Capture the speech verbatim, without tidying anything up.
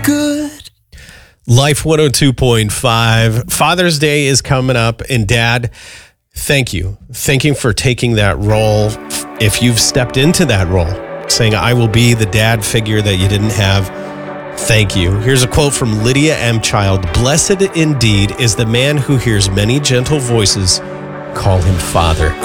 good. Life one oh two point five. Father's Day is coming up, and Dad, thank you. Thank you for taking that role. If you've stepped into that role, saying, I will be the dad figure that you didn't have, thank you. Here's a quote from Lydia M. Child. Blessed indeed is the man who hears many gentle voices call him Father.